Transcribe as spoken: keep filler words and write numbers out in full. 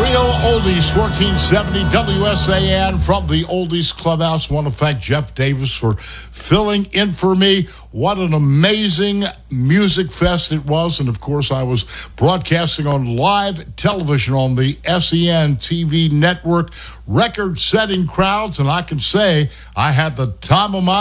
Real Oldies, fourteen seventy W S A N from the Oldies Clubhouse. I want to thank Jeff Davis for filling in for me. What an amazing music fest it was. And, of course, I was broadcasting on live television on the S E N T V network, record-setting crowds. And I can say I had the time of my